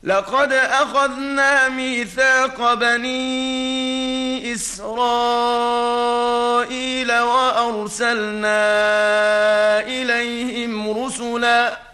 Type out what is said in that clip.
لقد أخذنا ميثاق بني إسرائيل وأرسلنا إليهم رسلا